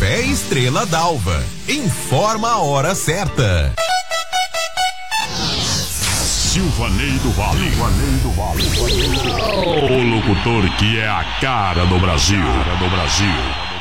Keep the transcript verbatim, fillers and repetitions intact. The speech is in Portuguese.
Café Estrela d'Alva. Informa a hora certa. Silvanei do Vale. Silvanei do Vale. O locutor que é a cara do Brasil. Cara do Brasil.